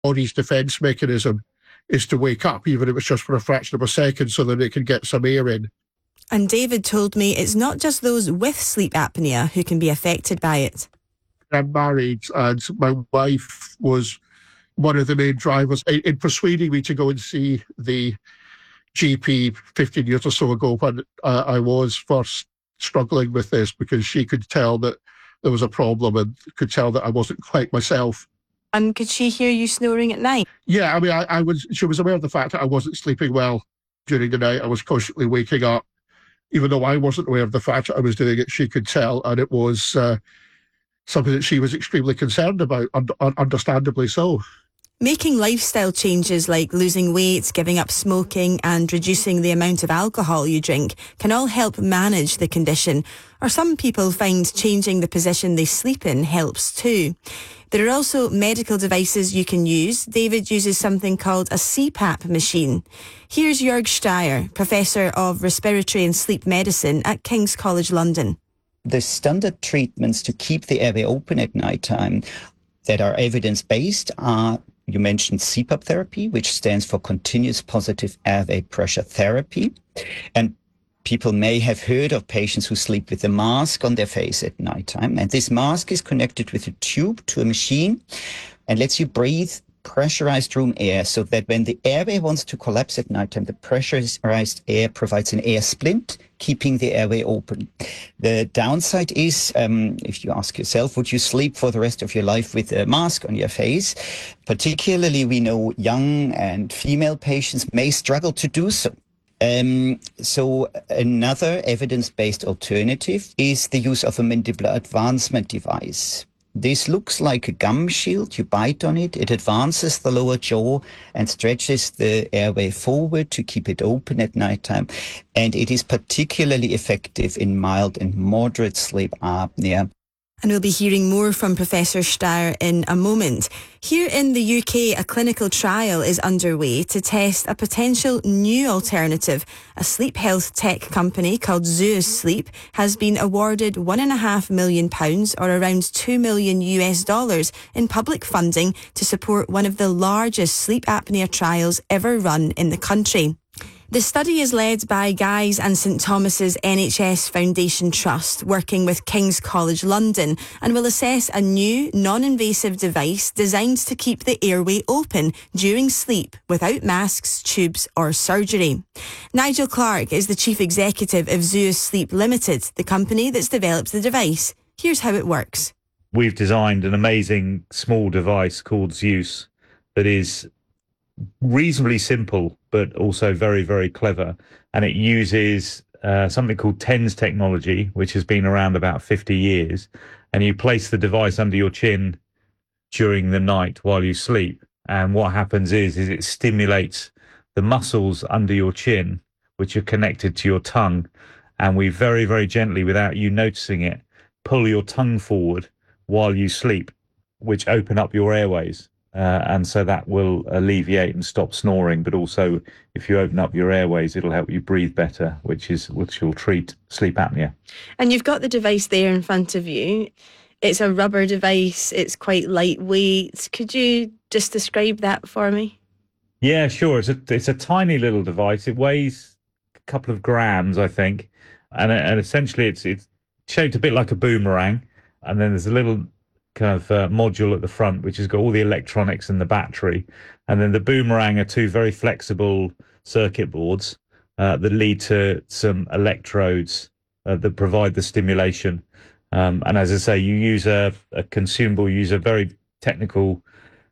body's defence mechanism is to wake up, even if it's just for a fraction of a second, so that it can get some air in. And David told me it's not just those with sleep apnea who can be affected by it. I'm married, and my wife was one of the main drivers in persuading me to go and see the GP 15 years or so ago when I was first struggling with this, because she could tell that there was a problem and could tell that I wasn't quite myself. And could she hear you snoring at night? Yeah, I mean, she was aware of the fact that I wasn't sleeping well during the night. I was constantly waking up. Even though I wasn't aware of the fact that I was doing it, she could tell, and it was something that she was extremely concerned about, understandably so. Making lifestyle changes like losing weight, giving up smoking and reducing the amount of alcohol you drink can all help manage the condition. Or some people find changing the position they sleep in helps too. There are also medical devices you can use. David uses something called a CPAP machine. Here's Jörg Steyer, Professor of Respiratory and Sleep Medicine at King's College London. The standard treatments to keep the airway open at nighttime that are evidence-based are, you mentioned CPAP therapy, which stands for Continuous Positive Airway Pressure Therapy. And people may have heard of patients who sleep with a mask on their face at nighttime. And this mask is connected with a tube to a machine and lets you breathe pressurized room air, so that when the airway wants to collapse at nighttime, the pressurized air provides an air splint, keeping the airway open. The downside is, if you ask yourself, would you sleep for the rest of your life with a mask on your face? Particularly, we know young and female patients may struggle to do so. So another evidence-based alternative is the use of a mandibular advancement device. This looks like a gum shield. You bite on it, it advances the lower jaw and stretches the airway forward to keep it open at nighttime. And it is particularly effective in mild and moderate sleep apnea. And we'll be hearing more from Professor Steyer in a moment. Here in the UK, a clinical trial is underway to test a potential new alternative. A sleep health tech company called Zeus Sleep has been awarded £1.5 million, or around $2 million in public funding to support one of the largest sleep apnea trials ever run in the country. The study is led by Guy's and St Thomas's NHS Foundation Trust, working with King's College London, and will assess a new non-invasive device designed to keep the airway open during sleep without masks, tubes or surgery. Nigel Clark is the Chief Executive of Zeus Sleep Limited, the company that's developed the device. Here's how it works. We've designed an amazing small device called Zeus that is reasonably simple, but also very, very clever. And it uses something called TENS technology, which has been around about 50 years. And you place the device under your chin during the night while you sleep. And what happens is it stimulates the muscles under your chin, which are connected to your tongue. And we very, very gently, without you noticing it, pull your tongue forward while you sleep, which open up your airways. And so that will alleviate and stop snoring. But also, if you open up your airways, it'll help you breathe better, which will treat sleep apnea. And you've got the device there in front of you. It's a rubber device. It's quite lightweight. Could you just describe that for me? Yeah, sure. It's a tiny little device. It weighs a couple of grams, I think. And essentially, it's shaped a bit like a boomerang. And then there's a little kind of module at the front, which has got all the electronics and the battery. And then the boomerang are two very flexible circuit boards that lead to some electrodes that provide the stimulation. And as I say, you use a consumable, you use a very technical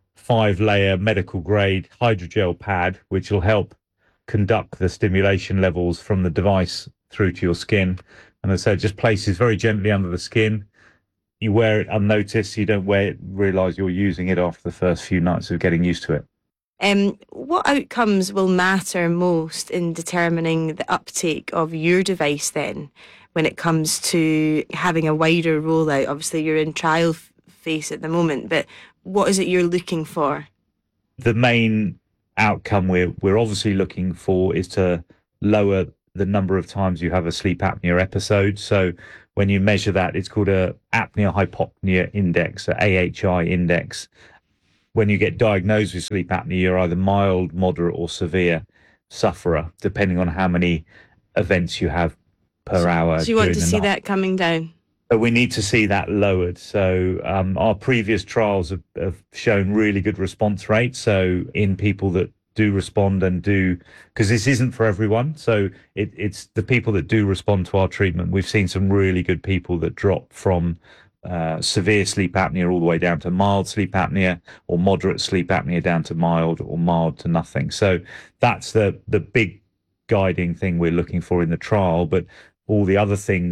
5-layer medical grade hydrogel pad, which will help conduct the stimulation levels from the device through to your skin. And as I say, it just places very gently under the skin. You wear it unnoticed. You don't realise you're using it after the first few nights of getting used to it. What outcomes will matter most in determining the uptake of your device then, when it comes to having a wider rollout? Obviously, you're in trial phase at the moment, but what is it you're looking for? The main outcome we're obviously looking for is to lower the number of times you have a sleep apnea episode. So when you measure that, it's called a apnea hypopnea index, a AHI index. when you get diagnosed with sleep apnea, you're either mild, moderate or severe sufferer, depending on how many events you have per hour. So you want to see night. that coming down? But we need to see that lowered. So our previous trials have shown really good response rates. So in people that do respond and do, because this isn't for everyone. So it's the people that do respond to our treatment. We've seen some really good people that drop from severe sleep apnea all the way down to mild sleep apnea, or moderate sleep apnea down to mild, or mild to nothing. So that's the big guiding thing we're looking for in the trial. But all the other things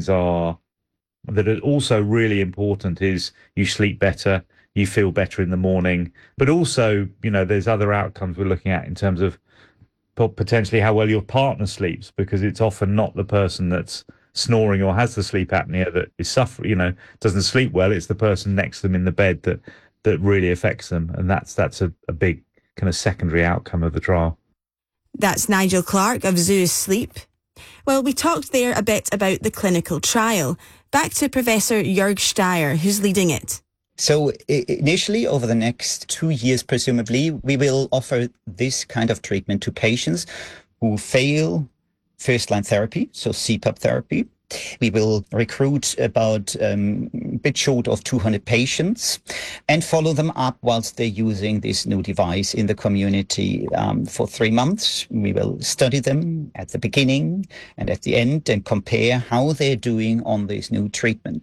that are also really important is you sleep better, you feel better in the morning, but also, there's other outcomes we're looking at in terms of potentially how well your partner sleeps, because it's often not the person that's snoring or has the sleep apnea that is suffering, doesn't sleep well. It's the person next to them in the bed that really affects them. And that's a big kind of secondary outcome of the trial. That's Nigel Clark of Zeus Sleep. Well, we talked there a bit about the clinical trial. Back to Professor Jörg Steyer, who's leading it. So initially, over the next 2 years, presumably, we will offer this kind of treatment to patients who fail first-line therapy, so CPAP therapy. We will recruit about a bit short of 200 patients and follow them up whilst they're using this new device in the community for 3 months. We will study them at the beginning and at the end and compare how they're doing on this new treatment.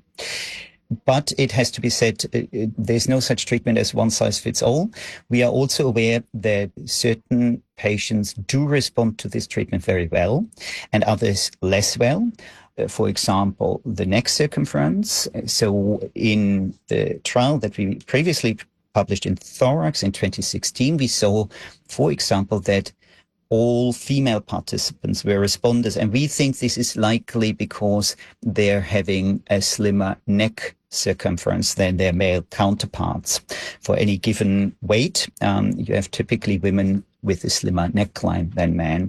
But it has to be said, there's no such treatment as one size fits all. We are also aware that certain patients do respond to this treatment very well and others less well. For example, the neck circumference. So in the trial that we previously published in Thorax in 2016, we saw, for example, that all female participants were responders. And we think this is likely because they're having a slimmer neck circumference than their male counterparts. For any given weight, you have typically women with a slimmer neckline than men.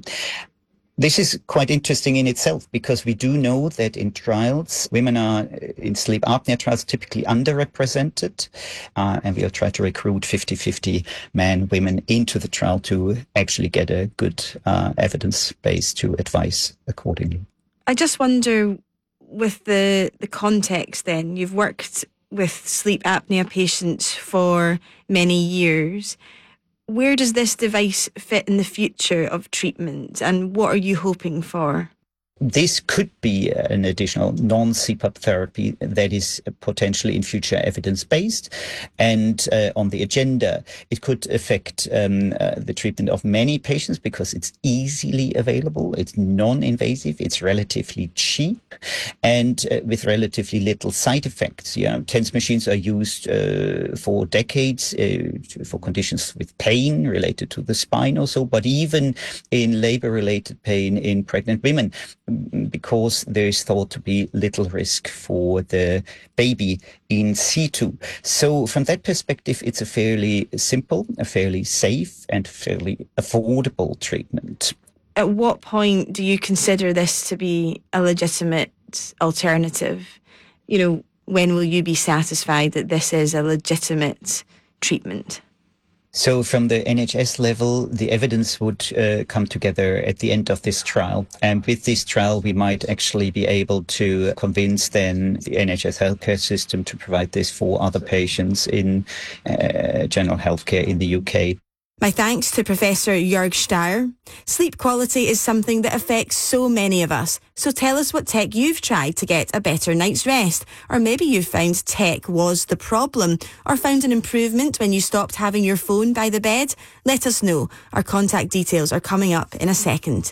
This is quite interesting in itself because we do know that in trials, women are in sleep apnea trials typically underrepresented, and we'll try to recruit 50-50 men, women into the trial to actually get a good evidence base to advise accordingly. I just wonder, with the context then, you've worked with sleep apnea patients for many years. Where does this device fit in the future of treatment, and what are you hoping for? This could be an additional non-CPAP therapy that is potentially in future evidence-based. And on the agenda, it could affect the treatment of many patients because it's easily available, it's non-invasive, it's relatively cheap, and with relatively little side effects. TENS machines are used for decades for conditions with pain related to the spine or so, but even in labor-related pain in pregnant women, because there is thought to be little risk for the baby in situ. So from that perspective, it's a fairly simple, a fairly safe and fairly affordable treatment. At what point do you consider this to be a legitimate alternative? When will you be satisfied that this is a legitimate treatment? So from the NHS level, the evidence would come together at the end of this trial. And with this trial, we might actually be able to convince then the NHS healthcare system to provide this for other patients in general healthcare in the UK. My thanks to Professor Jörg Steyer. Sleep quality is something that affects so many of us. So tell us what tech you've tried to get a better night's rest. Or maybe you found tech was the problem, or found an improvement when you stopped having your phone by the bed. Let us know. Our contact details are coming up in a second.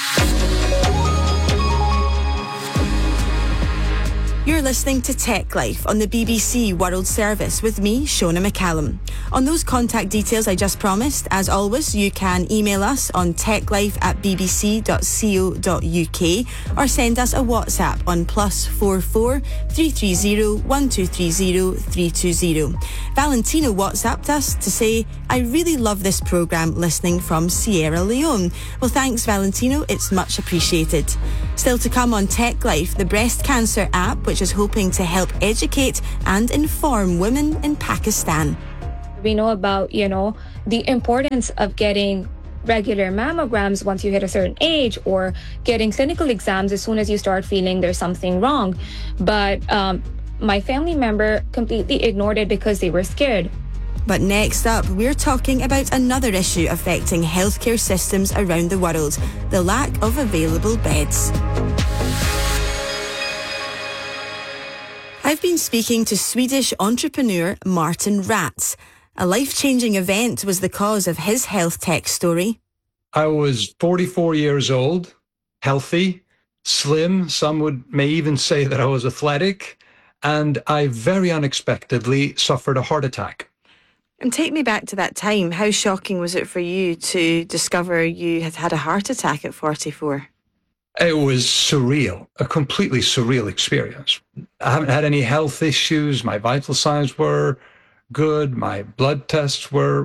You're listening to Tech Life on the BBC World Service with me, Shona McCallum. On those contact details I just promised, as always, you can email us on techlife@bbc.co.uk or send us a WhatsApp on +44 330 1230 320. Valentino WhatsApped us to say, I really love this programme listening from Sierra Leone. Well, thanks, Valentino. It's much appreciated. Still to come on Tech Life, the breast cancer app, which is hoping to help educate and inform women in Pakistan. We know about, the importance of getting regular mammograms once you hit a certain age, or getting clinical exams as soon as you start feeling there's something wrong. But my family member completely ignored it because they were scared. But next up, we're talking about another issue affecting healthcare systems around the world: the lack of available beds. I've been speaking to Swedish entrepreneur Martin Ratz. A life-changing event was the cause of his health tech story. I was 44 years old, healthy, slim. Some may even say that I was athletic. And I very unexpectedly suffered a heart attack. And take me back to that time. How shocking was it for you to discover you had had a heart attack at 44? It was surreal, a completely surreal experience. I haven't had any health issues. My vital signs were good. My blood tests were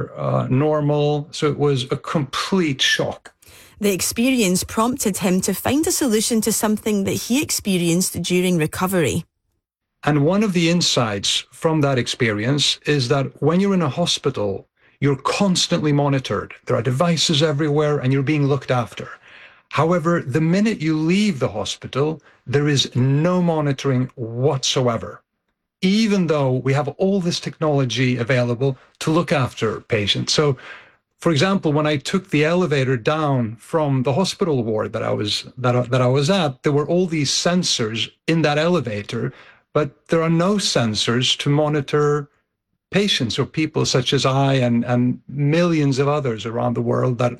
normal. So it was a complete shock. The experience prompted him to find a solution to something that he experienced during recovery. And one of the insights from that experience is that when you're in a hospital, you're constantly monitored. There are devices everywhere and you're being looked after. However, the minute you leave the hospital, there is no monitoring whatsoever, even though we have all this technology available to look after patients. So, for example, when I took the elevator down from the hospital ward that I was at, there were all these sensors in that elevator, but there are no sensors to monitor patients or people such as I and millions of others around the world that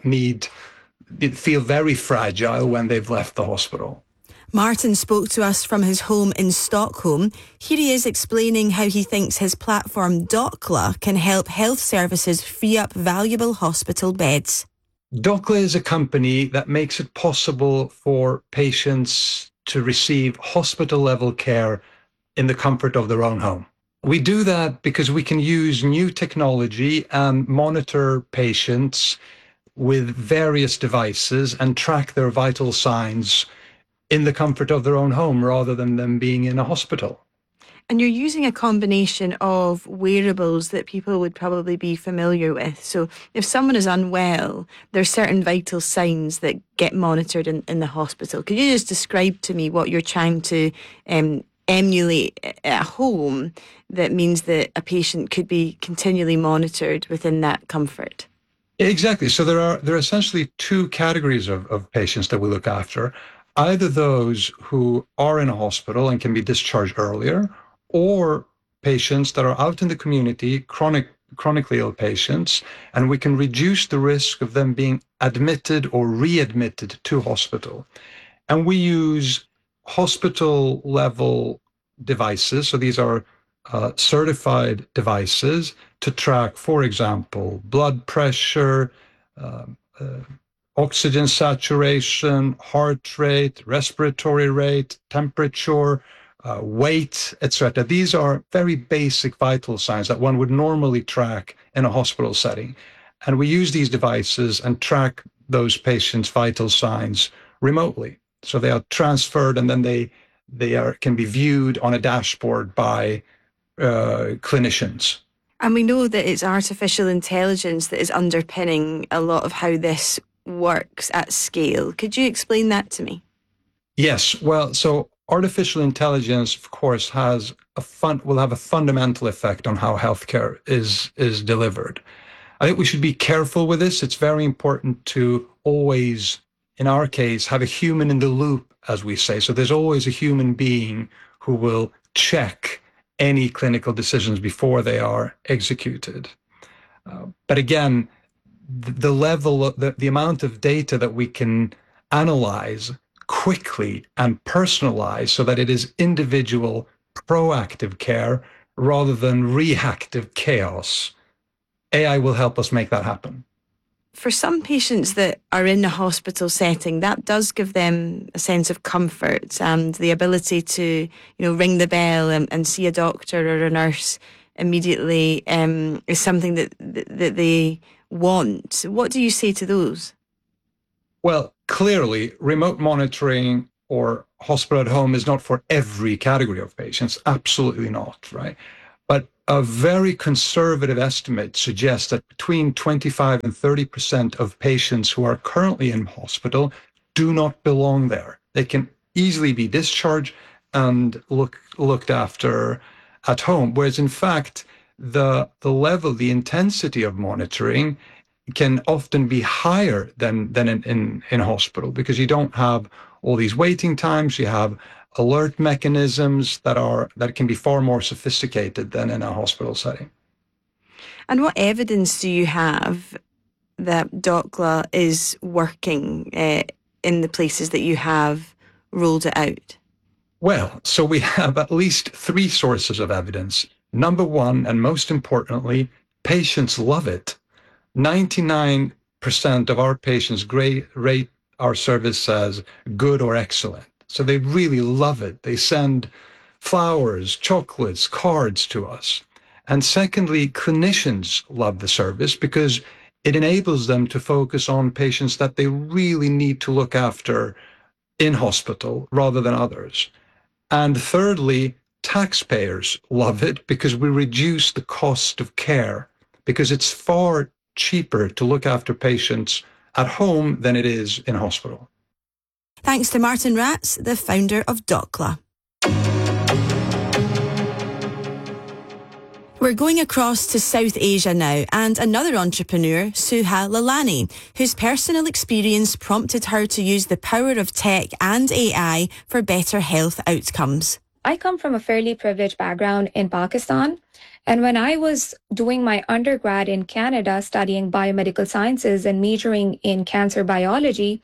feel very fragile when they've left the hospital. Martin spoke to us from his home in Stockholm. Here he is explaining how he thinks his platform Docla can help health services free up valuable hospital beds. Docla is a company that makes it possible for patients to receive hospital-level care in the comfort of their own home. We do that because we can use new technology and monitor patients with various devices and track their vital signs in the comfort of their own home rather than them being in a hospital. And you're using a combination of wearables that people would probably be familiar with. So if someone is unwell, there's certain vital signs that get monitored in the hospital. Could you just describe to me what you're trying to emulate at home that means that a patient could be continually monitored within that comfort? Exactly. So there are essentially two categories of patients that we look after. Either those who are in a hospital and can be discharged earlier, or patients that are out in the community, chronically ill patients, and we can reduce the risk of them being admitted or readmitted to hospital. And we use hospital-level devices. So these are certified devices to track, for example, blood pressure, oxygen saturation, heart rate, respiratory rate, temperature, weight, etc. These are very basic vital signs that one would normally track in a hospital setting. And we use these devices and track those patients' vital signs remotely. So they are transferred and then they can be viewed on a dashboard by clinicians. And we know that it's artificial intelligence that is underpinning a lot of how this works at scale. Could you explain that to me? Yes. Well, so artificial intelligence, of course, will have a fundamental effect on how healthcare is delivered. I think we should be careful with this. It's very important to always, in our case, have a human in the loop, as we say. So there's always a human being who will check any clinical decisions before they are executed. But again, the level, the amount of data that we can analyze quickly and personalize so that it is individual, proactive care rather than reactive chaos, AI will help us make that happen. For some patients that are in a hospital setting, that does give them a sense of comfort and the ability to, ring the bell and see a doctor or a nurse immediately is something that they want. What do you say to those? Well, clearly, remote monitoring or hospital at home is not for every category of patients. Absolutely not, right? But a very conservative estimate suggests that between 25 and 30% of patients who are currently in hospital do not belong there. They can easily be discharged and looked after at home, whereas in fact, the level, the intensity of monitoring can often be higher than in hospital, because you don't have all these waiting times. You have alert mechanisms that can be far more sophisticated than in a hospital setting. And what evidence do you have that DOCLA is working in the places that you have rolled it out? Well, so we have at least 3 sources of evidence. Number one, and most importantly, patients love it. 99% of our patients rate our service as good or excellent. So they really love it. They send flowers, chocolates, cards to us. And secondly, clinicians love the service because it enables them to focus on patients that they really need to look after in hospital rather than others. And thirdly, taxpayers love it because we reduce the cost of care, because it's far cheaper to look after patients at home than it is in hospital. Thanks to Martin Ratz, the founder of DOCLA. We're going across to South Asia now, and another entrepreneur, Suha Lalani, whose personal experience prompted her to use the power of tech and AI for better health outcomes. I come from a fairly privileged background in Pakistan. And when I was doing my undergrad in Canada, studying biomedical sciences and majoring in cancer biology,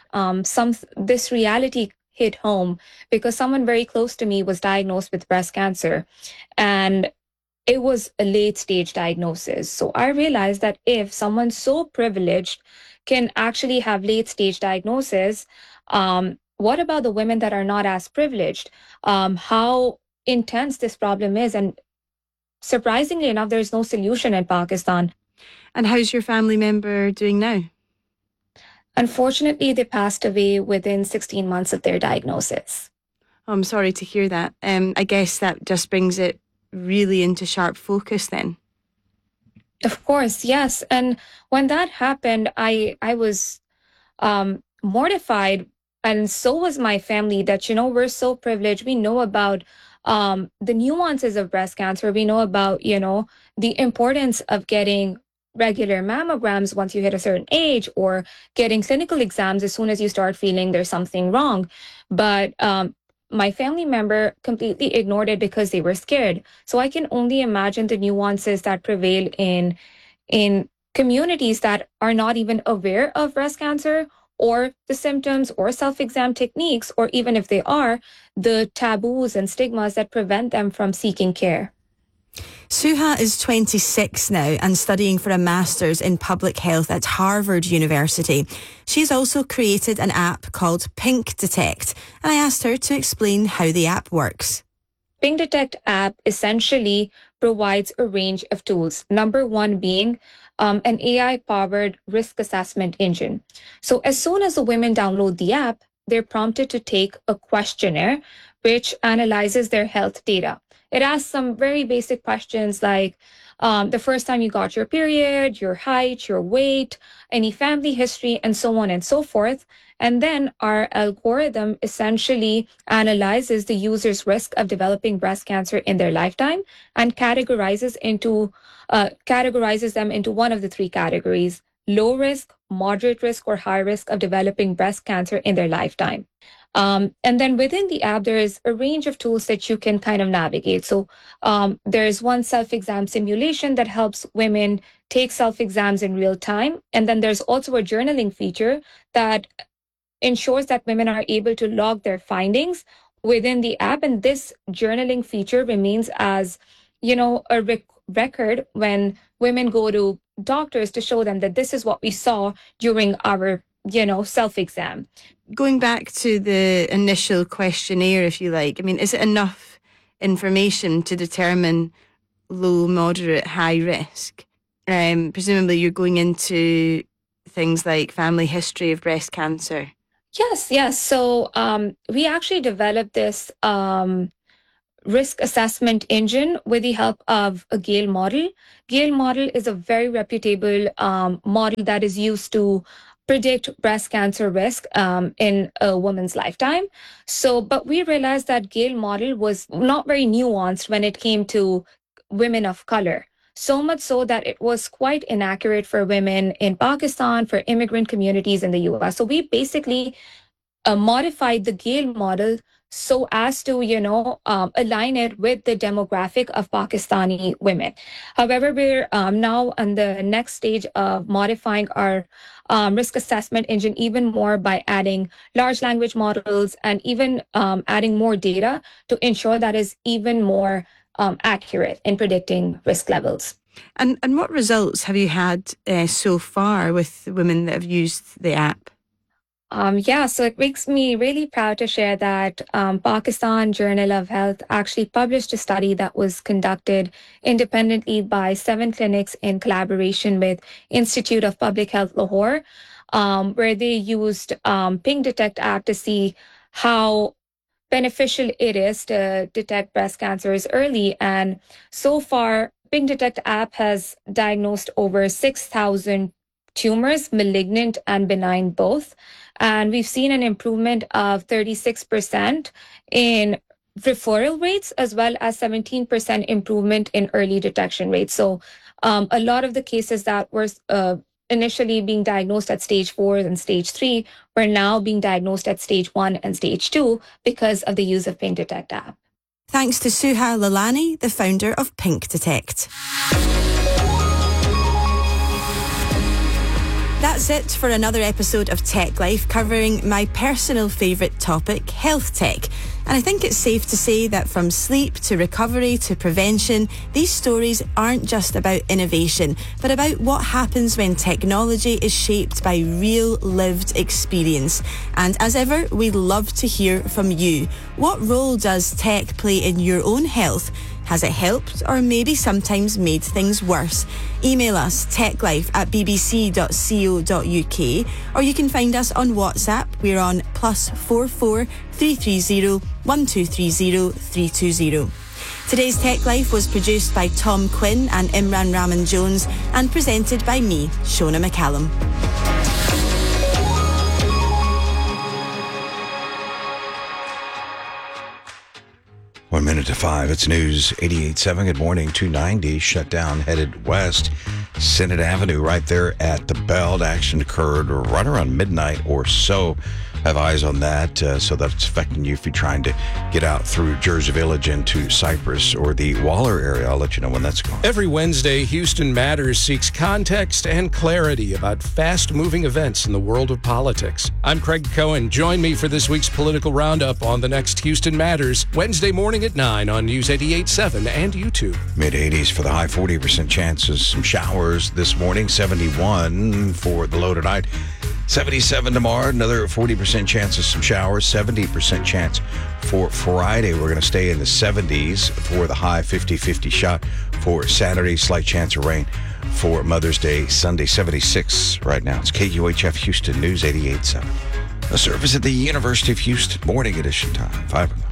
this reality hit home because someone very close to me was diagnosed with breast cancer. And it was a late stage diagnosis. So I realized that if someone so privileged can actually have late stage diagnosis, what about the women that are not as privileged? How intense this problem is. And surprisingly enough, there's no solution in Pakistan. And how's your family member doing now? Unfortunately, they passed away within 16 months of their diagnosis. I'm sorry to hear that. I guess that just brings it really into sharp focus then. Of course, yes. And when that happened, I was mortified, and so was my family, that, we're so privileged. We know about the nuances of breast cancer. We know about, the importance of getting regular mammograms once you hit a certain age, or getting clinical exams as soon as you start feeling there's something wrong. But my family member completely ignored it because they were scared. So I can only imagine the nuances that prevail in communities that are not even aware of breast cancer or the symptoms or self-exam techniques, or even if they are, the taboos and stigmas that prevent them from seeking care. Suha is 26 now and studying for a master's in public health at Harvard University. She's also created an app called Pink Detect, and I asked her to explain how the app works. Pink Detect app essentially provides a range of tools. Number one being an AI-powered risk assessment engine. So as soon as the women download the app, they're prompted to take a questionnaire which analyzes their health data. It asks some very basic questions like the first time you got your period, your height, your weight, any family history, and so on and so forth. And then our algorithm essentially analyzes the user's risk of developing breast cancer in their lifetime and categorizes them into one of the 3 categories: low risk, moderate risk, or high risk of developing breast cancer in their lifetime. And then within the app, there is a range of tools that you can kind of navigate. So there's one self-exam simulation that helps women take self-exams in real time. And then there's also a journaling feature that ensures that women are able to log their findings within the app. And this journaling feature remains as, a record when women go to doctors to show them that this is what we saw during our self-exam. Going back to the initial questionnaire, if you like, is it enough information to determine low, moderate, high risk? Presumably you're going into things like family history of breast cancer. Yes. So we actually developed this risk assessment engine with the help of a Gale model. Gale model is a very reputable model that is used to predict breast cancer risk in a woman's lifetime. But we realized that Gale model was not very nuanced when it came to women of color. So much so that it was quite inaccurate for women in Pakistan, for immigrant communities in the US. So we basically modified the Gale model so as to, align it with the demographic of Pakistani women. However, we're now on the next stage of modifying our risk assessment engine even more by adding large language models and even adding more data to ensure that is even more accurate in predicting risk levels. And what results have you had so far with women that have used the app? So it makes me really proud to share that Pakistan Journal of Health actually published a study that was conducted independently by 7 clinics in collaboration with Institute of Public Health Lahore, where they used Pink Detect app to see how beneficial it is to detect breast cancers early. And so far, Pink Detect app has diagnosed over 6,000 tumors, malignant and benign both. And we've seen an improvement of 36% in referral rates, as well as 17% improvement in early detection rates. So a lot of the cases that were initially being diagnosed at stage 4 and stage 3 were now being diagnosed at stage 1 and stage 2 because of the use of Pink Detect app. Thanks to Suha Lalani, the founder of Pink Detect. That's it for another episode of Tech Life, covering my personal favourite topic, health tech. And I think it's safe to say that from sleep to recovery to prevention, these stories aren't just about innovation, but about what happens when technology is shaped by real lived experience. And as ever, we'd love to hear from you. What role does tech play in your own health? Has it helped or maybe sometimes made things worse? Email us techlife@bbc.co.uk, or you can find us on WhatsApp. We're on +44 330 1230 320. Today's Tech Life was produced by Tom Quinn and Imran Rahman Jones and presented by me, Shona McCallum. 1 minute to 5. It's News 88.7. Good morning. 290 shut down, headed west. Senate Avenue right there at the Belt. Action occurred right around midnight or so. Have eyes on that, so that's affecting you if you're trying to get out through Jersey Village into Cypress or the Waller area. I'll let you know when that's going. Every Wednesday, Houston Matters seeks context and clarity about fast-moving events in the world of politics. I'm Craig Cohen. Join me for this week's political roundup on the next Houston Matters, Wednesday morning at 9 on News 88.7 and YouTube. Mid-80s for the high, 40% chances. Some showers this morning, 71 for the low tonight. 77 tomorrow, another 40% chance of some showers, 70% chance for Friday. We're going to stay in the 70s for the high, 50-50 shot for Saturday. Slight chance of rain for Mother's Day, Sunday, 76 right now. It's KUHF Houston News 88.7. A service at the University of Houston, morning edition time, 5 o'clock.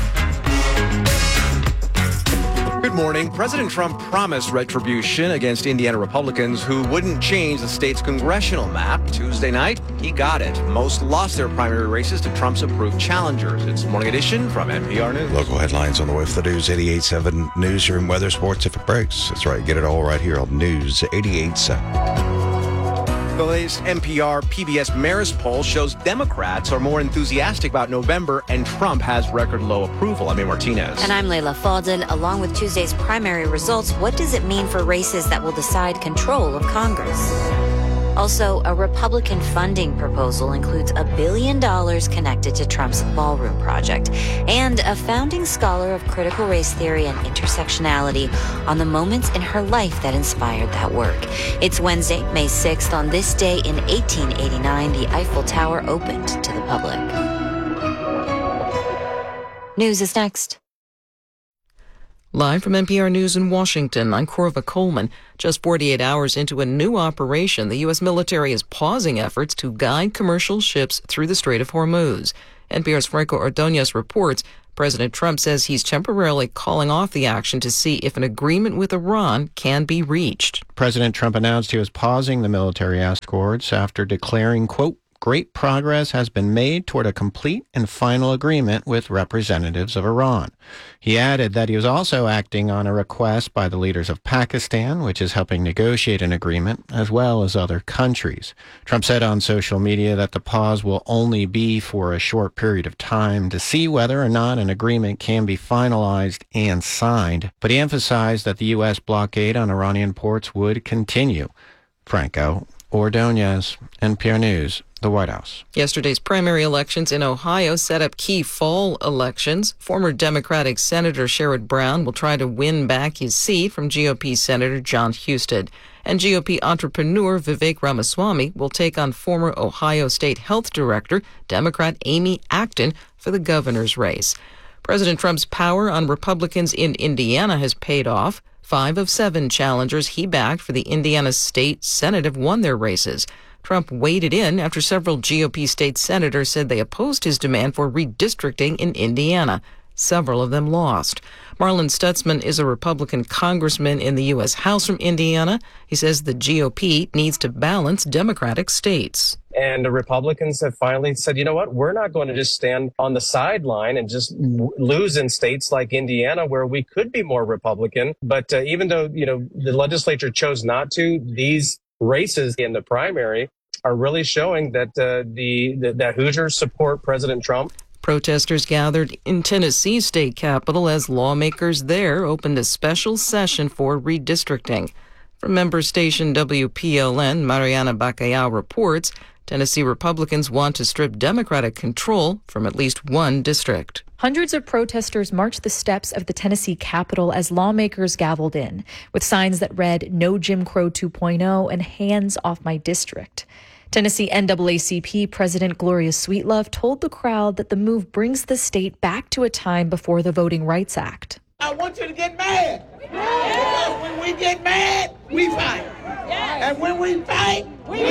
Good morning. President Trump promised retribution against Indiana Republicans who wouldn't change the state's congressional map. Tuesday night, he got it. Most lost their primary races to Trump's approved challengers. It's Morning Edition from NPR News. Local headlines on the way for the News 88.7 newsroom. Weather, sports, if it breaks. That's right. Get it all right here on News 88.7. The latest NPR PBS Marist poll shows Democrats are more enthusiastic about November, and Trump has record low approval. I'm A. Martinez. And I'm Layla Falden. Along with Tuesday's primary results, what does it mean for races that will decide control of Congress? Also, a Republican funding proposal includes $1 billion connected to Trump's ballroom project, and a founding scholar of critical race theory and intersectionality on the moments in her life that inspired that work. It's Wednesday, May 6th. On this day in 1889, the Eiffel Tower opened to the public. News is next. Live from NPR News in Washington, I'm Corva Coleman. Just 48 hours into a new operation, the U.S. military is pausing efforts to guide commercial ships through the Strait of Hormuz. NPR's Franco Ordonez reports President Trump says he's temporarily calling off the action to see if an agreement with Iran can be reached. President Trump announced he was pausing the military escorts after declaring, quote, "Great progress has been made toward a complete and final agreement with representatives of Iran." He added that he was also acting on a request by the leaders of Pakistan, which is helping negotiate an agreement, as well as other countries. Trump said on social media that the pause will only be for a short period of time to see whether or not an agreement can be finalized and signed, but he emphasized that the U.S. blockade on Iranian ports would continue. Franco Ordonez, NPR News, the White House. Yesterday's primary elections in Ohio set up key fall elections. Former Democratic Senator Sherrod Brown will try to win back his seat from GOP Senator John Husted. And GOP entrepreneur Vivek Ramaswamy will take on former Ohio State Health Director, Democrat Amy Acton, for the governor's race. President Trump's power on Republicans in Indiana has paid off. 5 of 7 challengers he backed for the Indiana State Senate have won their races. Trump waded in after several GOP state senators said they opposed his demand for redistricting in Indiana. Several of them lost. Marlon Stutzman is a Republican congressman in the U.S. House from Indiana. He says the GOP needs to balance Democratic states. And the Republicans have finally said, you know what, we're not going to just stand on the sideline and just lose in states like Indiana where we could be more Republican. But even though, the legislature chose not to, these races in the primary are really showing that that Hoosiers support President Trump. Protesters gathered in Tennessee's state capital as lawmakers there opened a special session for redistricting. From member station WPLN, Mariana Bacallao reports Tennessee Republicans want to strip Democratic control from at least one district. Hundreds of protesters marched the steps of the Tennessee Capitol as lawmakers gavelled in, with signs that read, "No Jim Crow 2.0 and hands off my district." Tennessee NAACP President Gloria Sweetlove told the crowd that the move brings the state back to a time before the Voting Rights Act. I want you to get mad. Because when we get mad, we fight. And when we fight, we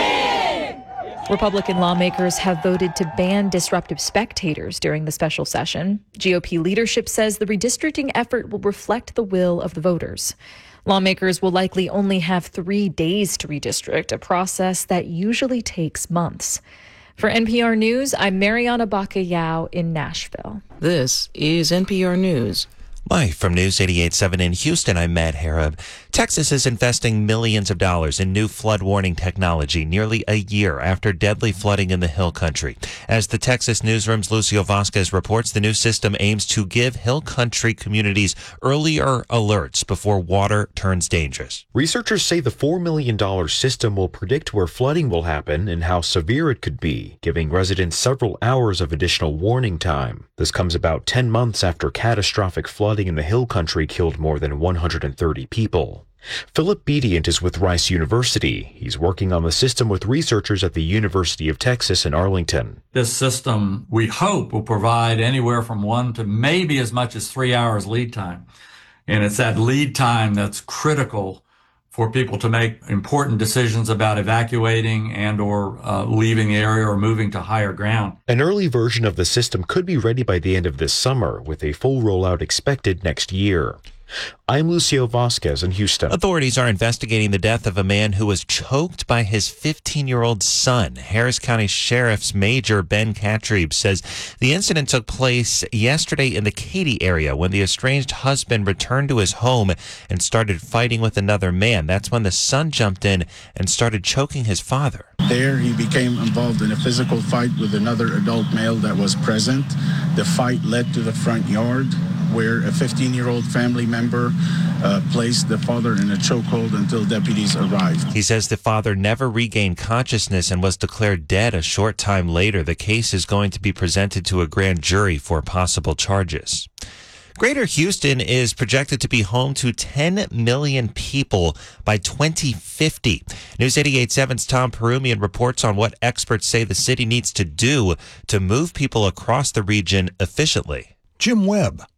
win. Republican lawmakers have voted to ban disruptive spectators during the special session. GOP leadership says the redistricting effort will reflect the will of the voters. Lawmakers will likely only have 3 days to redistrict, a process that usually takes months. For NPR News, I'm Mariana Bacallao in Nashville. This is NPR News. Live from News 88.7 in Houston, I'm Matt Harab. Texas is investing millions of dollars in new flood warning technology nearly a year after deadly flooding in the Hill Country. As the Texas Newsroom's Lucio Vasquez reports, the new system aims to give Hill Country communities earlier alerts before water turns dangerous. Researchers say the $4 million system will predict where flooding will happen and how severe it could be, giving residents several hours of additional warning time. This comes about 10 months after catastrophic flooding in the Hill Country killed more than 130 people. Philip Bedient is with Rice University. He's working on the system with researchers at the University of Texas in Arlington. This system, we hope, will provide anywhere from 1 to maybe as much as 3 hours lead time. And it's that lead time that's critical for people to make important decisions about evacuating and or leaving the area or moving to higher ground. An early version of the system could be ready by the end of this summer, with a full rollout expected next year. I'm Lucio Vasquez in Houston. Authorities are investigating the death of a man who was choked by his 15-year-old son. Harris County Sheriff's Major Ben Katrib says the incident took place yesterday in the Katy area when the estranged husband returned to his home and started fighting with another man. That's when the son jumped in and started choking his father. There, he became involved in a physical fight with another adult male that was present. The fight led to the front yard, where a 15-year-old family member placed the father in a chokehold until deputies arrived. He says the father never regained consciousness and was declared dead a short time later. The case is going to be presented to a grand jury for possible charges. Greater Houston is projected to be home to 10 million people by 2050. News 88.7's Tom Perumian reports on what experts say the city needs to do to move people across the region efficiently. Jim Webb,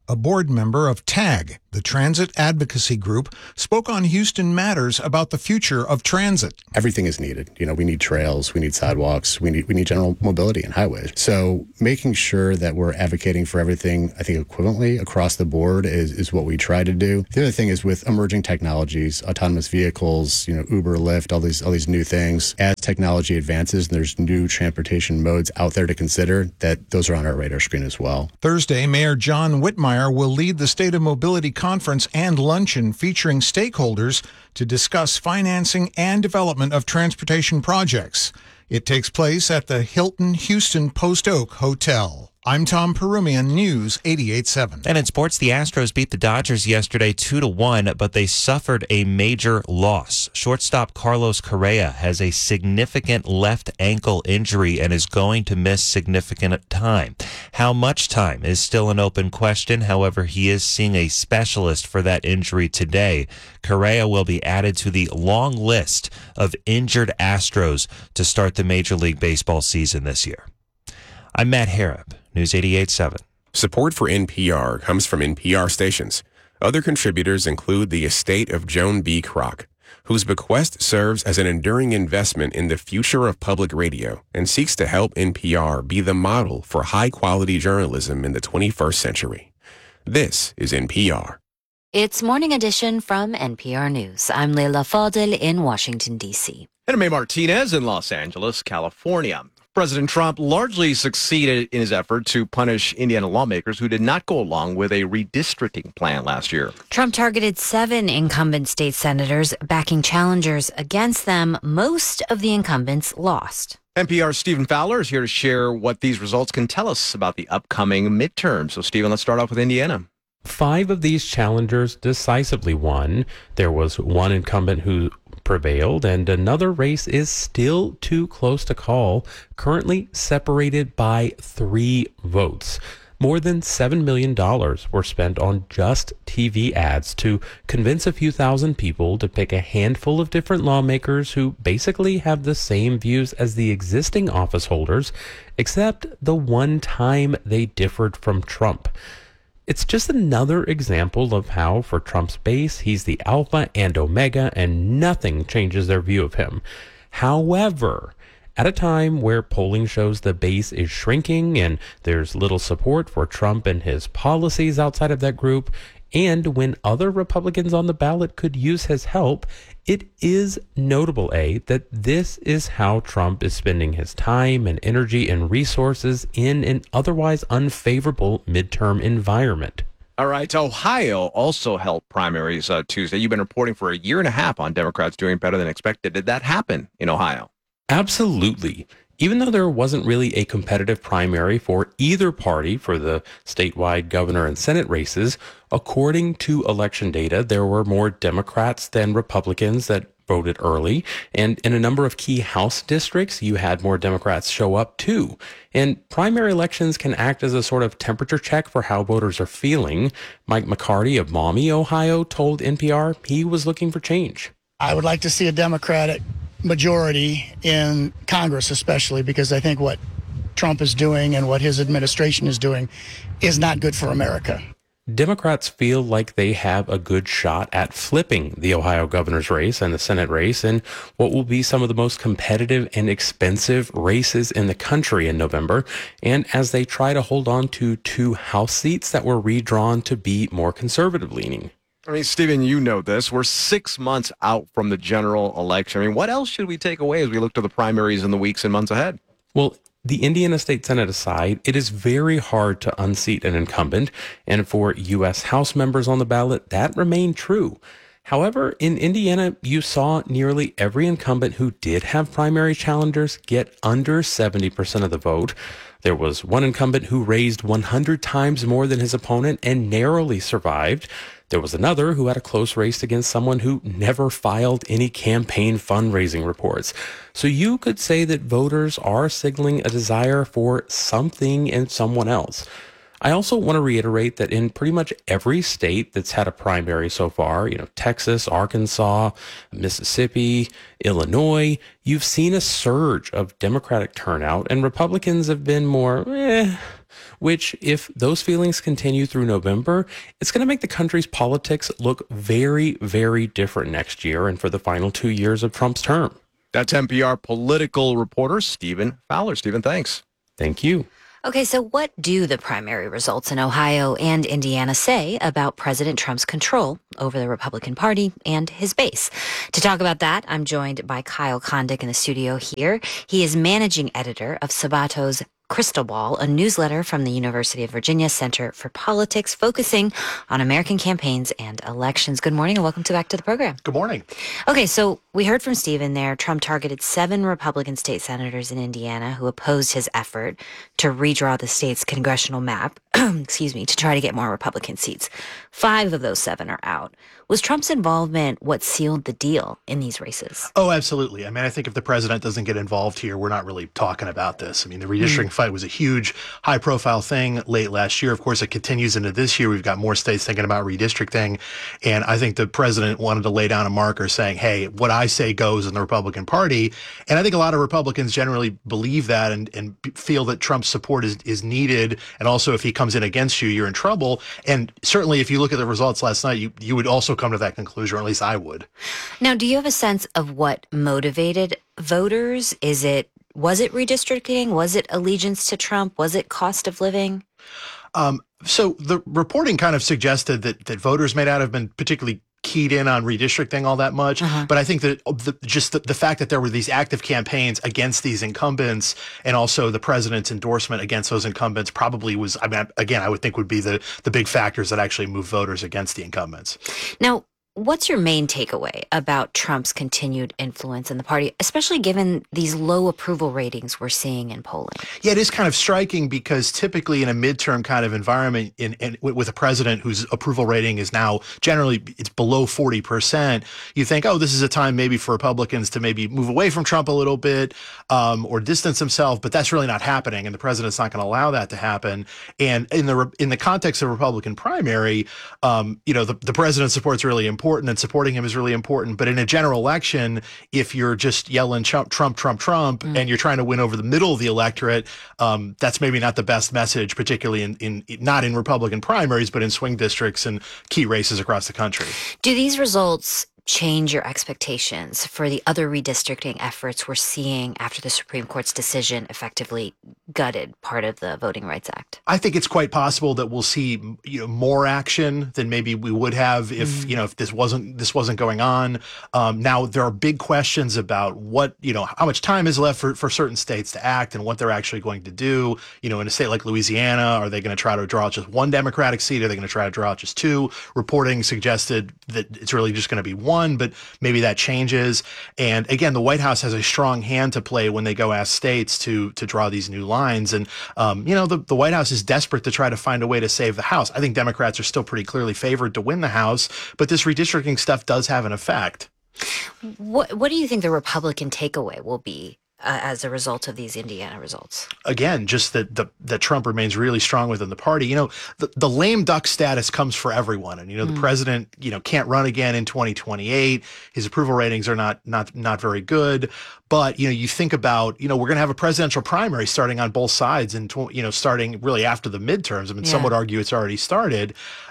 a board member of TAG, the Transit Advocacy Group, spoke on Houston Matters about the future of transit. Everything is needed. We need trails, we need sidewalks, we need general mobility and highways. So making sure that we're advocating for everything, I think, equivalently across the board is what we try to do. The other thing is with emerging technologies, autonomous vehicles, Uber, Lyft, all these new things. As technology advances and there's new transportation modes out there to consider, that those are on our radar screen as well. Thursday, Mayor John Whitmire will lead the State of Mobility Conference and luncheon featuring stakeholders to discuss financing and development of transportation projects. It takes place at the Hilton Houston Post Oak Hotel. I'm Tom Perumian, News 88.7. And in sports, the Astros beat the Dodgers yesterday 2-1, but they suffered a major loss. Shortstop Carlos Correa has a significant left ankle injury and is going to miss significant time. How much time is still an open question. However, he is seeing a specialist for that injury today. Correa will be added to the long list of injured Astros to start the Major League Baseball season this year. I'm Matt Harrop, News 88.7. Support for NPR comes from NPR stations. Other contributors include the estate of Joan B. Kroc, whose bequest serves as an enduring investment in the future of public radio and seeks to help NPR be the model for high-quality journalism in the 21st century. This is NPR. It's Morning Edition from NPR News. I'm Leila Fadel in Washington, D.C. And May Martinez in Los Angeles, California. President Trump largely succeeded in his effort to punish Indiana lawmakers who did not go along with a redistricting plan last year. Trump targeted 7 incumbent state senators, backing challengers against them. Most of the incumbents lost. NPR's Stephen Fowler is here to share what these results can tell us about the upcoming midterm. So, Stephen, let's start off with Indiana. 5 of these challengers decisively won. There was one incumbent who prevailed, and another race is still too close to call, currently separated by 3 votes. More than $7 million were spent on just TV ads to convince a few thousand people to pick a handful of different lawmakers who basically have the same views as the existing office holders, except the one time they differed from Trump. It's just another example of how, for Trump's base, he's the alpha and omega, and nothing changes their view of him. However, at a time where polling shows the base is shrinking and there's little support for Trump and his policies outside of that group, and when other Republicans on the ballot could use his help, it is notable, that this is how Trump is spending his time and energy and resources in an otherwise unfavorable midterm environment. All right. Ohio also held primaries Tuesday. You've been reporting for a year and a half on Democrats doing better than expected. Did that happen in Ohio? Absolutely. Even though there wasn't really a competitive primary for either party for the statewide governor and Senate races, according to election data, there were more Democrats than Republicans that voted early. And in a number of key House districts, you had more Democrats show up too. And primary elections can act as a sort of temperature check for how voters are feeling. Mike McCarty of Maumee, Ohio, told NPR he was looking for change. I would like to see a Democratic majority in Congress, especially because I think what Trump is doing and what his administration is doing is not good for America. Democrats feel like they have a good shot at flipping the Ohio governor's race and the Senate race in what will be some of the most competitive and expensive races in the country in November, and as they try to hold on to 2 House seats that were redrawn to be more conservative-leaning. I mean, Stephen, you know this. We're 6 months out from the general election. I mean, what else should we take away as we look to the primaries in the weeks and months ahead? Well, the Indiana State Senate aside, it is very hard to unseat an incumbent, and for U.S. House members on the ballot, that remained true. However, in Indiana, you saw nearly every incumbent who did have primary challengers get under 70% of the vote. There was one incumbent who raised 100 times more than his opponent and narrowly survived. There was another who had a close race against someone who never filed any campaign fundraising reports. So you could say that voters are signaling a desire for something in someone else. I also want to reiterate that in pretty much every state that's had a primary so far, Texas, Arkansas, Mississippi, Illinois, you've seen a surge of Democratic turnout, and Republicans have been more, which, if those feelings continue through November, it's going to make the country's politics look very, very different next year and for the final 2 years of Trump's term. That's NPR political reporter Stephen Fowler. Stephen, thanks. Thank you. Okay, so what do the primary results in Ohio and Indiana say about President Trump's control over the Republican Party and his base? To talk about that, I'm joined by Kyle Kondik in the studio here. He is managing editor of Sabato's Crystal Ball, a newsletter from the University of Virginia Center for Politics, focusing on American campaigns and elections. Good morning and welcome back to the program. Good morning. Okay, so we heard from Stephen there. Trump targeted 7 Republican state senators in Indiana who opposed his effort to redraw the state's congressional map, to try to get more Republican seats. 5 of those 7 are out. Was Trump's involvement what sealed the deal in these races? Oh, absolutely. I mean, I think if the president doesn't get involved here, we're not really talking about this. I mean, the redistricting fight was a huge, high-profile thing late last year. Of course, it continues into this year. We've got more states thinking about redistricting. And I think the president wanted to lay down a marker saying, hey, what I say goes in the Republican Party. And I think a lot of Republicans generally believe that and feel that Trump's support is needed. And also, if he comes in against you, you're in trouble. And certainly, if you look at the results last night, you would also come to that conclusion, or at least I would. Now, do you have a sense of what motivated voters? Was it redistricting? Was it allegiance to Trump? Was it cost of living? So the reporting kind of suggested that voters may not have been particularly keyed in on redistricting all that much. But I think that the fact that there were these active campaigns against these incumbents and also the president's endorsement against those incumbents probably was, I mean, again, I would think would be the big factors that actually move voters against the incumbents. Now, what's your main takeaway about Trump's continued influence in the party, especially given these low approval ratings we're seeing in polling? Yeah, it is kind of striking because typically in a midterm kind of environment with a president whose approval rating is now generally it's below 40%, you think, oh, this is a time maybe for Republicans to maybe move away from Trump a little bit or distance himself, but that's really not happening, and the president's not going to allow that to happen. And in the context of a Republican primary, the president's support's really important. And supporting him is really important. But in a general election, if you're just yelling Trump, and you're trying to win over the middle of the electorate, that's maybe not the best message, particularly not in Republican primaries, but in swing districts and key races across the country. Do these results change your expectations for the other redistricting efforts we're seeing after the Supreme Court's decision effectively gutted part of the Voting Rights Act? I think it's quite possible that we'll see more action than maybe we would have if this wasn't going on. Now there are big questions about how much time is left for certain states to act and what they're actually going to do. In a state like Louisiana, are they going to try to draw out just one Democratic seat? Are they going to try to draw out just 2? Reporting suggested that it's really just going to be 1. But maybe that changes. And again, the White House has a strong hand to play when they go ask states to draw these new lines. And, the White House is desperate to try to find a way to save the House. I think Democrats are still pretty clearly favored to win the House, but this redistricting stuff does have an effect. What do you think the Republican takeaway will be as a result of these Indiana results? Again, just that Trump remains really strong within the party. The lame duck status comes for everyone. And, the president, can't run again in 2028. His approval ratings are not very good. But, you think about, we're going to have a presidential primary starting on both sides and, starting really after the midterms. I mean, some would argue it's already started.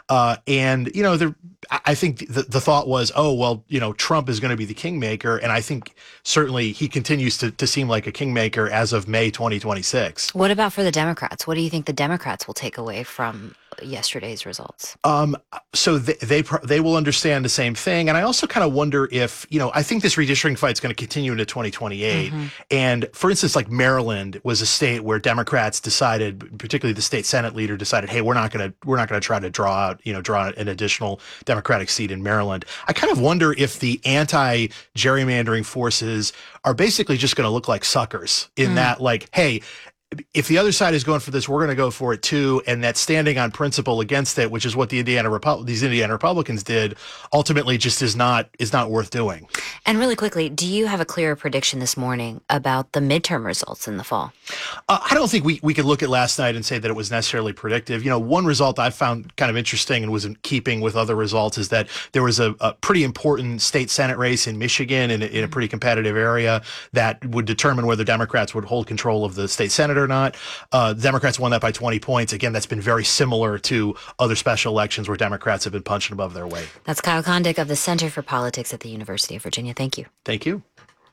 I think the thought was, Trump is going to be the kingmaker. And I think certainly he continues to seem like a kingmaker as of May 2026. What about for the Democrats? What do you think the Democrats will take away from yesterday's results? So they will understand the same thing. And I also kind of wonder if, I think this redistricting fight is going to continue into 2028. And for instance, like Maryland was a state where Democrats decided, particularly the state Senate leader decided, hey, we're not going to try to draw an additional Democratic seat in Maryland. I kind of wonder if the anti-gerrymandering forces are basically just going to look like suckers in that, like, hey, if the other side is going for this, we're going to go for it too. And that standing on principle against it, which is what these Indiana Republicans did, ultimately just is not worth doing. And really quickly, do you have a clearer prediction this morning about the midterm results in the fall? I don't think we could look at last night and say that it was necessarily predictive. One result I found kind of interesting and was in keeping with other results is that there was a pretty important state Senate race in Michigan in a pretty competitive area that would determine whether Democrats would hold control of the state Senate or not. Democrats won that by 20 points. Again, that's been very similar to other special elections where Democrats have been punching above their weight. That's Kyle Kondik of the Center for Politics at the University of Virginia. Thank you. Thank you.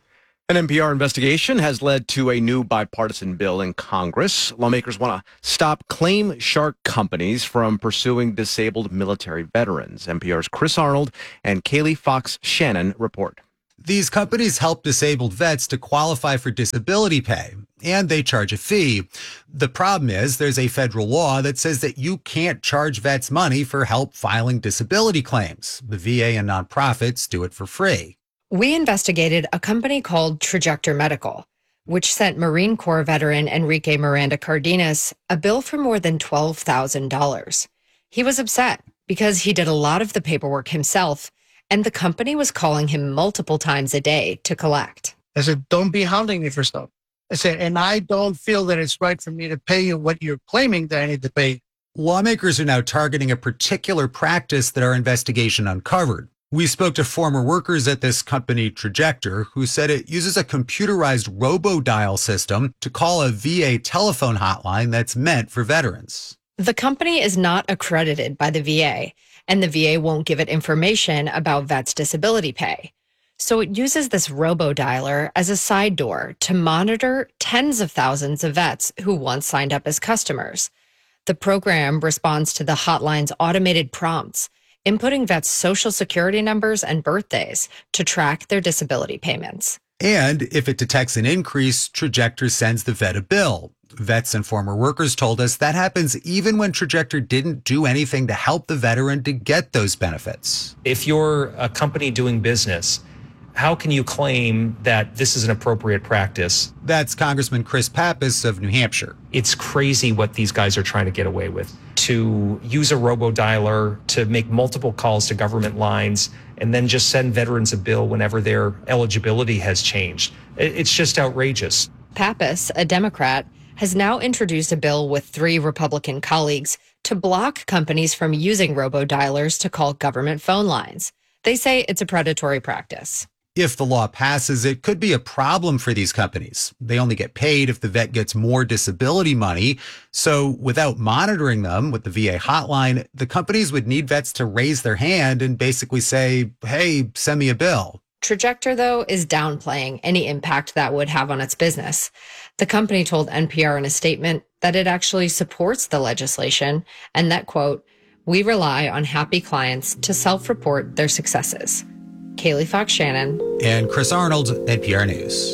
An NPR investigation has led to a new bipartisan bill in Congress. Lawmakers want to stop claim shark companies from pursuing disabled military veterans. NPR's Chris Arnold and Kaylee Fox Shannon report. These companies help disabled vets to qualify for disability pay, and they charge a fee. The problem is there's a federal law that says that you can't charge vets money for help filing disability claims. The VA and nonprofits do it for free. We investigated a company called Trajector Medical, which sent Marine Corps veteran Enrique Miranda Cardenas a bill for more than $12,000. He was upset because he did a lot of the paperwork himself, and the company was calling him multiple times a day to collect. I said, don't be hounding me for stuff. I said, and I don't feel that it's right for me to pay you what you're claiming that I need to pay. Lawmakers are now targeting a particular practice that our investigation uncovered. We spoke to former workers at this company, Trajector, who said it uses a computerized robo-dial system to call a VA telephone hotline that's meant for veterans. The company is not accredited by the VA, and the VA won't give it information about vets' disability pay. So it uses this robo-dialer as a side door to monitor tens of thousands of vets who once signed up as customers. The program responds to the hotline's automated prompts, inputting vets' social security numbers and birthdays to track their disability payments. And if it detects an increase, Trajector sends the vet a bill. Vets and former workers told us that happens even when Trajector didn't do anything to help the veteran to get those benefits. If you're a company doing business, how can you claim that this is an appropriate practice? That's Congressman Chris Pappas of New Hampshire. It's crazy what these guys are trying to get away with. To use a robo-dialer to make multiple calls to government lines and then just send veterans a bill whenever their eligibility has changed. It's just outrageous. Pappas, a Democrat, has now introduced a bill with 3 Republican colleagues to block companies from using robo-dialers to call government phone lines. They say it's a predatory practice. If the law passes, it could be a problem for these companies. They only get paid if the vet gets more disability money. So without monitoring them with the VA hotline, the companies would need vets to raise their hand and basically say, hey, send me a bill. Trajector, though, is downplaying any impact that would have on its business. The company told NPR in a statement that it actually supports the legislation and that, quote, we rely on happy clients to self-report their successes. Kaylee Fox Shannon. And Chris Arnold, NPR News.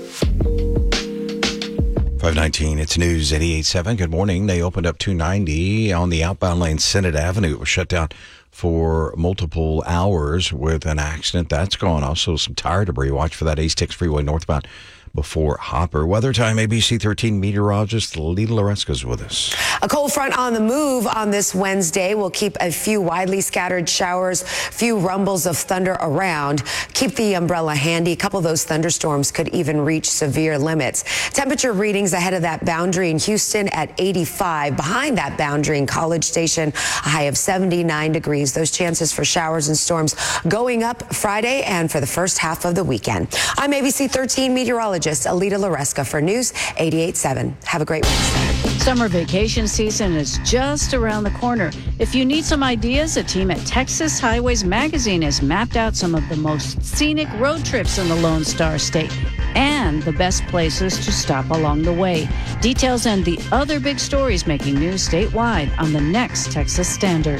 519, it's News 88.7. Good morning. They opened up 290 on the outbound lane, Senate Avenue. It was shut down for multiple hours with an accident. That's gone. Also, some tire debris. Watch for that Ace-Tix Freeway northbound before Hopper. Weather time, ABC 13 meteorologist Lita Loreska is with us. A cold front on the move on this Wednesday will keep a few widely scattered showers, few rumbles of thunder around. Keep the umbrella handy. A couple of those thunderstorms could even reach severe limits. Temperature readings ahead of that boundary in Houston at 85. Behind that boundary in College Station, a high of 79 degrees. Those chances for showers and storms going up Friday and for the first half of the weekend. I'm ABC 13 meteorologist Alita Loreska for News 88.7. Have a great Wednesday. Summer vacation season is just around the corner. If you need some ideas, a team at Texas Highways Magazine has mapped out some of the most scenic road trips in the Lone Star State and the best places to stop along the way. Details and the other big stories making news statewide on the next Texas Standard.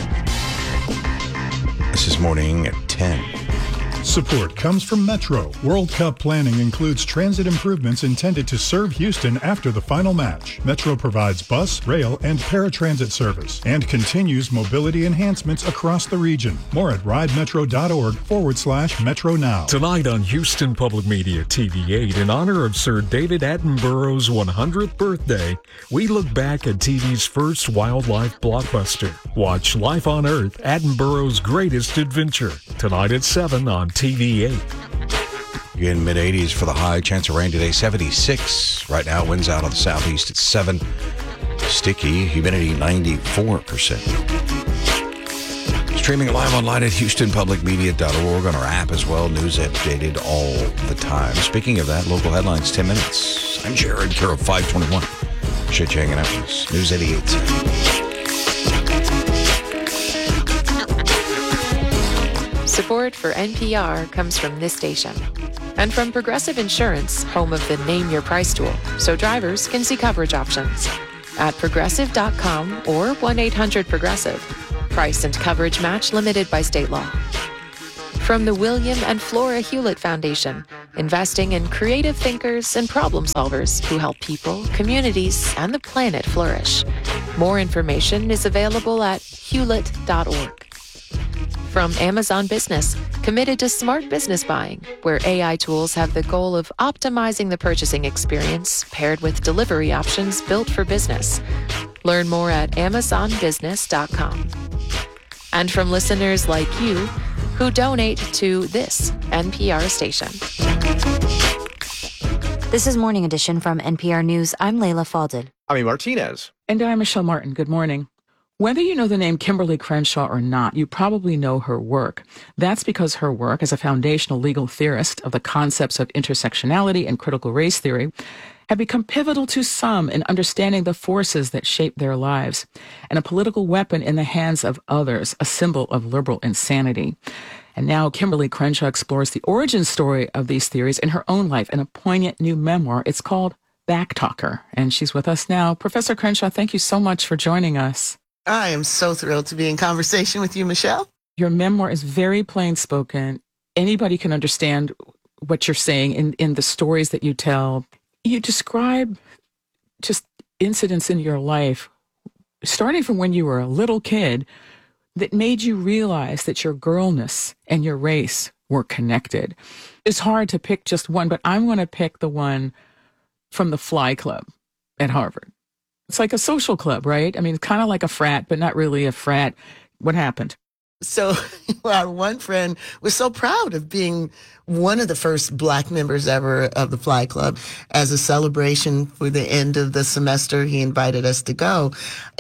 This is morning at 10. Support comes from Metro. World Cup planning includes transit improvements intended to serve Houston after the final match. Metro provides bus, rail, and paratransit service and continues mobility enhancements across the region. More at ridemetro.org/Metro Now. Tonight on Houston Public Media TV8, in honor of Sir David Attenborough's 100th birthday, we look back at TV's first wildlife blockbuster. Watch Life on Earth, Attenborough's Greatest Adventure, tonight at 7 on TV8. Again, mid-80s for the high. Chance of rain today, 76. Right now, winds out of the southeast at 7. Sticky. Humidity, 94%. Streaming live online at HoustonPublicMedia.org, on our app as well. News updated all the time. Speaking of that, local headlines, 10 minutes. I'm Jared, Carol 521. Appreciate you hanging out with us. News 88. Support for NPR comes from this station and from Progressive Insurance, home of the Name Your Price tool, so drivers can see coverage options at progressive.com or 1-800-PROGRESSIVE. Price and coverage match limited by state law. From the William and Flora Hewlett Foundation, investing in creative thinkers and problem solvers who help people, communities, and the planet flourish. More information is available at hewlett.org. From Amazon Business, committed to smart business buying, where AI tools have the goal of optimizing the purchasing experience paired with delivery options built for business. Learn more at amazonbusiness.com. And from listeners like you who donate to this NPR station. This is Morning Edition from NPR News. I'm Layla Falded. I'm Martinez. And I'm Michelle Martin. Good morning. Whether you know the name Kimberly Crenshaw or not, you probably know her work. That's because her work as a foundational legal theorist of the concepts of intersectionality and critical race theory have become pivotal to some in understanding the forces that shape their lives, and a political weapon in the hands of others, a symbol of liberal insanity. And now Kimberly Crenshaw explores the origin story of these theories in her own life in a poignant new memoir. It's called Backtalker, and she's with us now. Professor Crenshaw, thank you so much for joining us. I am so thrilled to be in conversation with you, Michelle. Your memoir is very plain spoken. Anybody can understand what you're saying in the stories that you tell. You describe just incidents in your life, starting from when you were a little kid, that made you realize that your girlness and your race were connected. It's hard to pick just one, but I'm going to pick the one from the Fly Club at Harvard. It's like a social club, right? I mean, kind of like a frat, but not really a frat. What happened? So our one friend was so proud of being one of the first Black members ever of the Fly Club. As a celebration for the end of the semester, he invited us to go.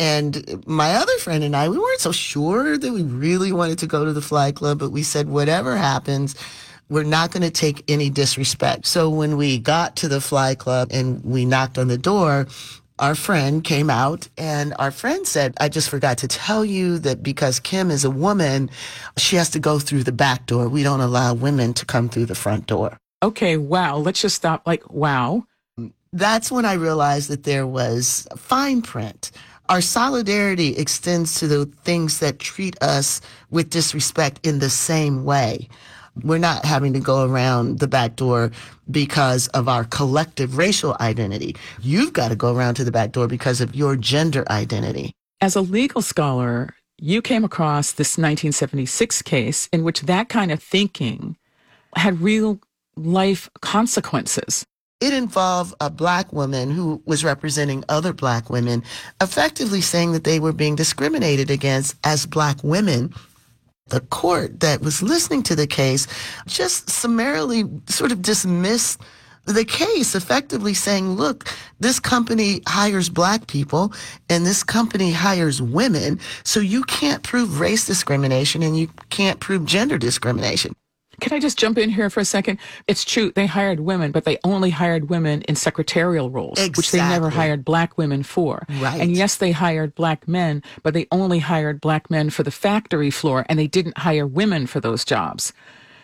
And my other friend and I, we weren't so sure that we really wanted to go to the Fly Club, but we said, whatever happens, we're not going to take any disrespect. So when we got to the Fly Club and we knocked on the door, our friend came out, and our friend said, I just forgot to tell you that because Kim is a woman, she has to go through the back door. We don't allow women to come through the front door. Okay, wow. Let's just stop. Wow. That's when I realized that there was fine print. Our solidarity extends to the things that treat us with disrespect in the same way. We're not having to go around the back door because of our collective racial identity. You've got to go around to the back door because of your gender identity. As a legal scholar, you came across this 1976 case in which that kind of thinking had real life consequences. It involved a Black woman who was representing other Black women, effectively saying that they were being discriminated against as Black women. The court that was listening to the case just summarily sort of dismissed the case, effectively saying, look, this company hires Black people and this company hires women, so you can't prove race discrimination and you can't prove gender discrimination. Can I just jump in here for a second? It's true, they hired women, but they only hired women in secretarial roles, which they never hired Black women for. Right. And yes, they hired Black men, but they only hired Black men for the factory floor, and they didn't hire women for those jobs.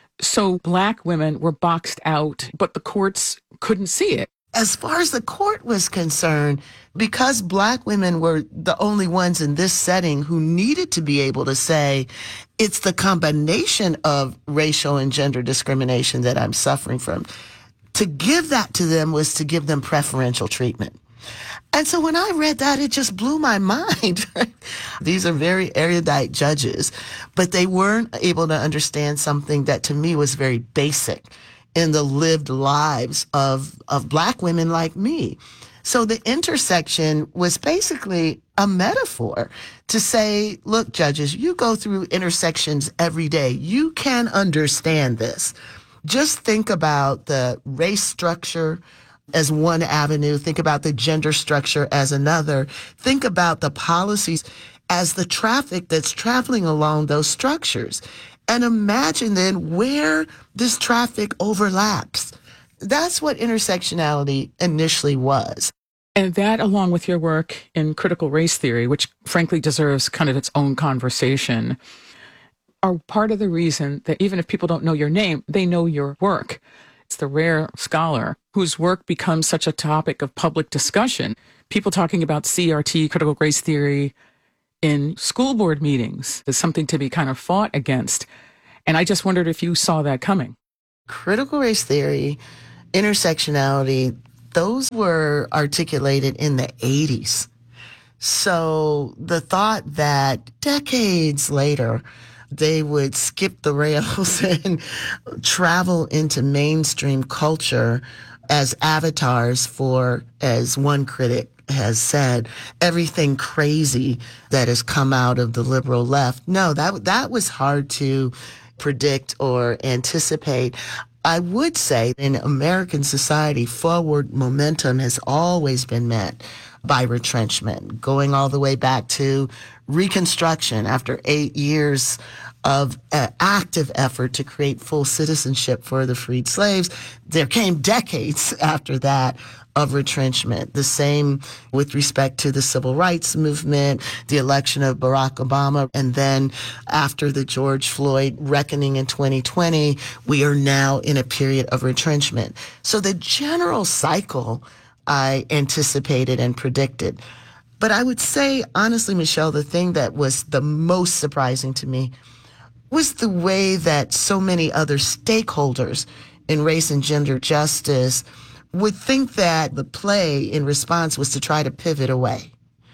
So Black women were boxed out, but the courts couldn't see it. As far as the court was concerned, because Black women were the only ones in this setting who needed to be able to say, it's the combination of racial and gender discrimination that I'm suffering from. To give that to them was to give them preferential treatment. And so when I read that, it just blew my mind. These are very erudite judges, but they weren't able to understand something that to me was very basic in the lived lives of Black women like me. So the intersection was basically a metaphor to say, look, judges, you go through intersections every day. You can understand this. Just think about the race structure as one avenue. Think about the gender structure as another. Think about the policies as the traffic that's traveling along those structures. And imagine then where this traffic overlaps. That's what intersectionality initially was. And that, along with your work in critical race theory, which frankly deserves kind of its own conversation, are part of the reason that even if people don't know your name, they know your work. It's the rare scholar whose work becomes such a topic of public discussion. People talking about CRT, critical race theory, in school board meetings is something to be kind of fought against. And I just wondered if you saw that coming. Critical race theory, intersectionality, those were articulated in the 80s. So the thought that decades later, they would skip the rails and travel into mainstream culture as avatars for, as one critic has said, everything crazy that has come out of the liberal left. No, that was hard to predict or anticipate. I would say in American society, forward momentum has always been met by retrenchment, going all the way back to Reconstruction after 8 years of active effort to create full citizenship for the freed slaves. There came decades after that of retrenchment. The same with respect to the civil rights movement, the election of Barack Obama, and then after the George Floyd reckoning in 2020, we are now in a period of retrenchment. So the general cycle I anticipated and predicted. But I would say, honestly, Michelle, the thing that was the most surprising to me was the way that so many other stakeholders in race and gender justice would think that the play in response was to try to pivot away,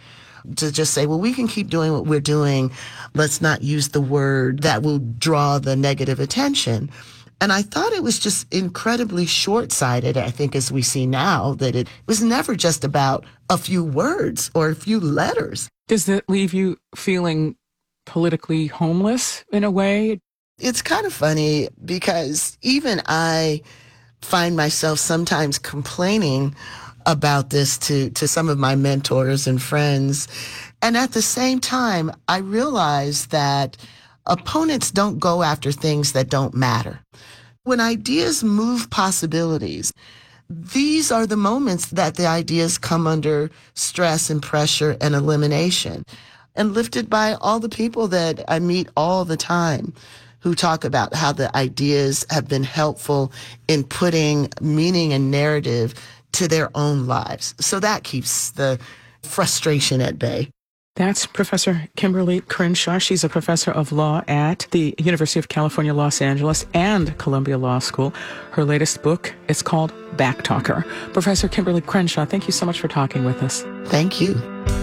to just say, well, we can keep doing what we're doing. Let's not use the word that will draw the negative attention. And I thought it was just incredibly short-sighted, I think, as we see now, that it was never just about a few words or a few letters. Does that leave you feeling politically homeless in a way? It's kind of funny because even I find myself sometimes complaining about this to some of my mentors and friends. And at the same time, I realize that opponents don't go after things that don't matter. When ideas move possibilities, these are the moments that the ideas come under stress and pressure and elimination, and lifted by all the people that I meet all the time who talk about how the ideas have been helpful in putting meaning and narrative to their own lives. So that keeps the frustration at bay. That's Professor Kimberly Crenshaw. She's a professor of law at the University of California, Los Angeles and Columbia Law School. Her latest book is called Backtalker. Professor Kimberly Crenshaw, thank you so much for talking with us. Thank you.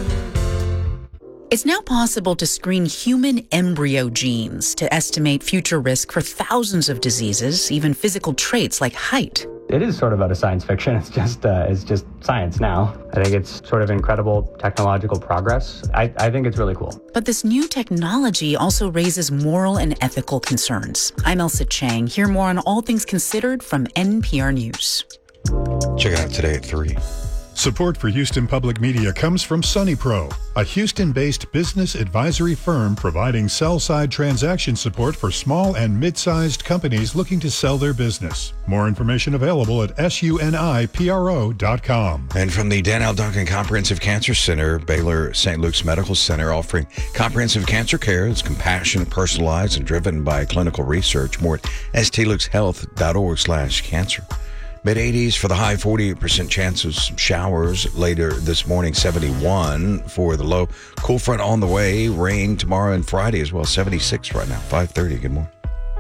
It's now possible to screen human embryo genes to estimate future risk for thousands of diseases, even physical traits like height. It is sort of out of science fiction. It's just science now. I think it's sort of incredible technological progress. I think it's really cool. But this new technology also raises moral and ethical concerns. I'm Elsa Chang. Hear more on All Things Considered from NPR News. Check it out today at 3. Support for Houston Public Media comes from SunnyPro, a Houston-based business advisory firm providing sell-side transaction support for small and mid-sized companies looking to sell their business. More information available at sunipro.com. And from the Dan L. Duncan Comprehensive Cancer Center, Baylor St. Luke's Medical Center, offering comprehensive cancer care that's compassionate, personalized, and driven by clinical research. More at stlukeshealth.org/cancer. Mid-80s for the high, 48% chance of some showers later this morning, 71 for the low. Cool front on the way, rain tomorrow and Friday as well, 76 right now, 5:30. Good morning.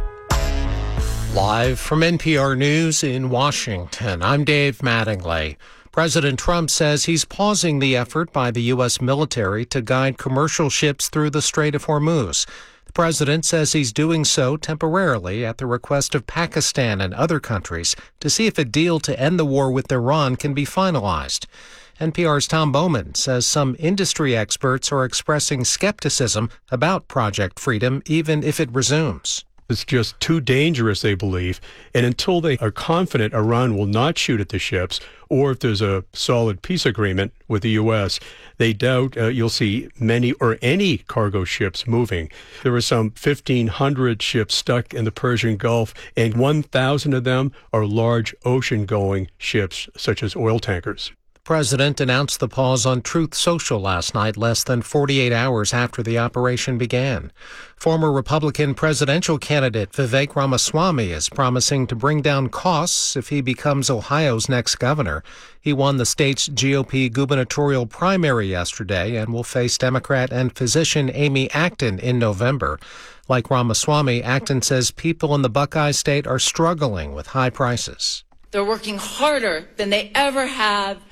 Live from NPR News in Washington, I'm Dave Mattingly. President Trump says he's pausing the effort by the U.S. military to guide commercial ships through the Strait of Hormuz. The president says he's doing so temporarily at the request of Pakistan and other countries to see if a deal to end the war with Iran can be finalized. NPR's Tom Bowman says some industry experts are expressing skepticism about Project Freedom, even if it resumes. It's just too dangerous, they believe, and until they are confident Iran will not shoot at the ships, or if there's a solid peace agreement with the U.S., they doubt you'll see many or any cargo ships moving. There are some 1,500 ships stuck in the Persian Gulf, and 1,000 of them are large ocean-going ships, such as oil tankers. The president announced the pause on Truth Social last night, less than 48 hours after the operation began. Former Republican presidential candidate Vivek Ramaswamy is promising to bring down costs if he becomes Ohio's next governor. He won the state's GOP gubernatorial primary yesterday and will face Democrat and physician Amy Acton in November. Like Ramaswamy, Acton says people in the Buckeye State are struggling with high prices. They're working harder than they ever have